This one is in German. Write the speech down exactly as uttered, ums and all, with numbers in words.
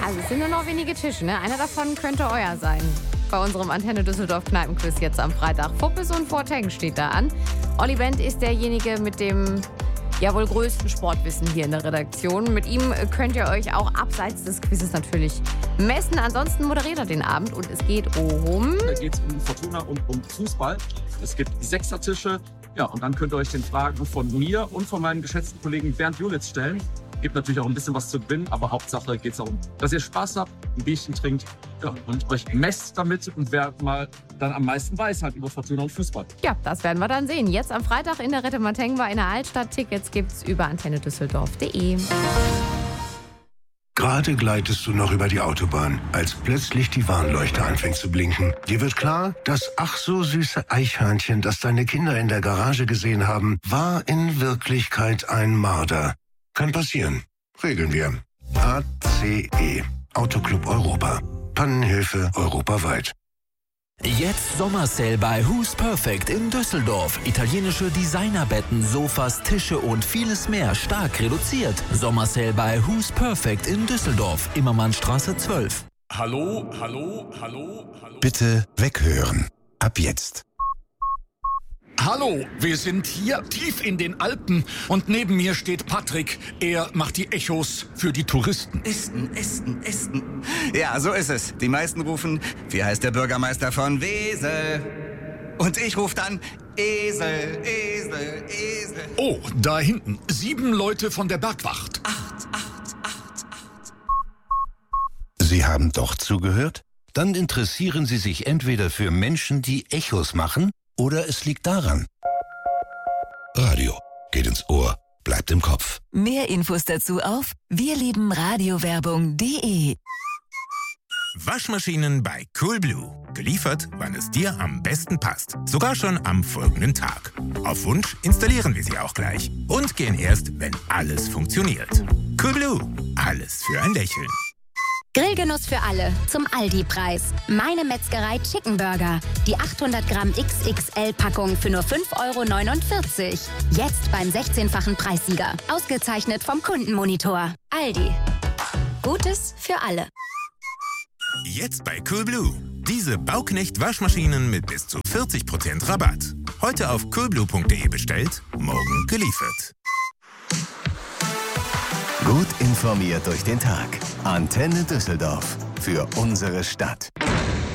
Also es sind nur noch wenige Tische, ne? Einer davon könnte euer sein. Bei unserem Antenne Düsseldorf Kneipenquiz jetzt am Freitag. Fuppes und Forteng steht da an. Olli Bent ist derjenige mit dem ja wohl größten Sportwissen hier in der Redaktion. Mit ihm könnt ihr euch auch abseits des Quizzes natürlich messen. Ansonsten moderiert er den Abend und es geht um... Da geht es um Fortuna und um Fußball. Es gibt Sechsertische. Ja, und dann könnt ihr euch den Fragen von mir und von meinem geschätzten Kollegen Bernd Julitz stellen. Gibt natürlich auch ein bisschen was zu gewinnen, aber Hauptsache geht es darum, dass ihr Spaß habt, ein Bierchen trinkt, ja, und euch messt damit und wer mal dann am meisten weiß halt über Fortuna und Fußball. Ja, das werden wir dann sehen. Jetzt am Freitag in der Rittermatengwa in der Altstadt. Tickets gibt's über antenne düsseldorf punkt de. Gerade gleitest du noch über die Autobahn, als plötzlich die Warnleuchte anfängt zu blinken. Dir wird klar, das ach so süße Eichhörnchen, das deine Kinder in der Garage gesehen haben, war in Wirklichkeit ein Marder. Kann passieren. Regeln wir. A C E. Autoclub Europa. Pannenhilfe europaweit. Jetzt Sommersale bei Who's Perfect in Düsseldorf. Italienische Designerbetten, Sofas, Tische und vieles mehr stark reduziert. Sommersale bei Who's Perfect in Düsseldorf. Immermannstraße zwölf. Hallo, hallo, hallo, hallo. Bitte weghören. Ab jetzt. Hallo, wir sind hier tief in den Alpen und neben mir steht Patrick. Er macht die Echos für die Touristen. Esten, Esten, Esten. Ja, so ist es. Die meisten rufen, wie heißt der Bürgermeister von Wesel? Und ich rufe dann, Esel, Esel, Esel. Oh, da hinten, sieben Leute von der Bergwacht. Acht, acht, acht, acht. Sie haben doch zugehört? Dann interessieren Sie sich entweder für Menschen, die Echos machen, oder es liegt daran. Radio geht ins Ohr, bleibt im Kopf. Mehr Infos dazu auf wirliebenradiowerbung punkt de. Waschmaschinen bei Coolblue. Geliefert, wann es dir am besten passt. Sogar schon am folgenden Tag. Auf Wunsch installieren wir sie auch gleich. Und gehen erst, wenn alles funktioniert. Coolblue. Alles für ein Lächeln. Grillgenuss für alle zum Aldi-Preis. Meine Metzgerei Chicken Burger. Die achthundert Gramm X X L-Packung für nur fünf Euro neunundvierzig. Jetzt beim sechzehnfachen Preissieger. Ausgezeichnet vom Kundenmonitor. Aldi. Gutes für alle. Jetzt bei Coolblue. Diese Bauknecht-Waschmaschinen mit bis zu vierzig Prozent Rabatt. Heute auf coolblue punkt de bestellt, morgen geliefert. Gut informiert durch den Tag. Antenne Düsseldorf. Für unsere Stadt.